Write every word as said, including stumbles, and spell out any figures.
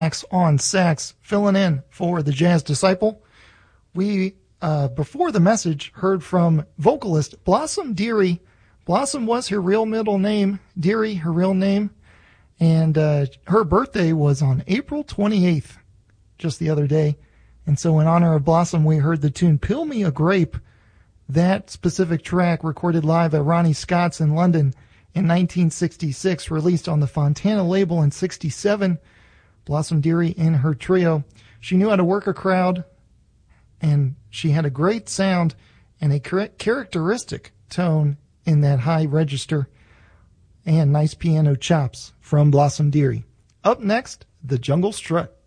on sax, filling in for the Jazz Disciple. We, uh, before the message, heard from vocalist Blossom Dearie. Blossom was her real middle name, Dearie, her real name, and uh, her birthday was on April twenty-eighth, just the other day. And so in honor of Blossom, we heard the tune Peel Me a Grape. That specific track, recorded live at Ronnie Scott's in London in nineteen sixty-six, released on the Fontana label in sixty-seven. Blossom Dearie in her trio. She knew how to work a crowd, and she had a great sound and a characteristic tone in that high register, and nice piano chops from Blossom Dearie. Up next, The Jungle Strut.